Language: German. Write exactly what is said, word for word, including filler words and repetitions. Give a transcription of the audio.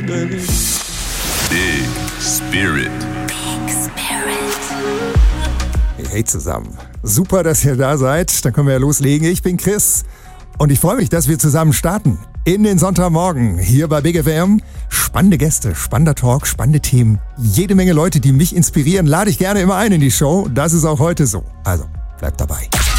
baby. Big Spirit. Big Spirit. Hey zusammen. Super, dass ihr da seid. Dann können wir ja loslegen. Ich bin Chris und ich freue mich, dass wir zusammen starten in den Sonntagmorgen hier bei Big F M. Spannende Gäste, spannender Talk, spannende Themen. Jede Menge Leute, die mich inspirieren, lade ich gerne immer ein in die Show. Das ist auch heute so. Also, bleibt dabei.